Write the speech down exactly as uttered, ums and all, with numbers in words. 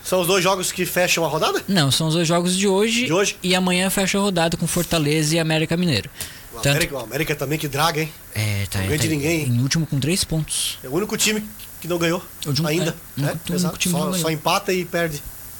São os dois jogos que fecham a rodada? Não, são os dois jogos de hoje. De hoje? E amanhã fecha a rodada com Fortaleza e América Mineiro. O Tanto... América, o América também que draga, hein? É, tá, não é, ganha tá de ninguém. Em último com três pontos. É o único time que não ganhou O de um- ainda. é, o único- É, o exato. único time que Só, não ganhou. só empata e perde.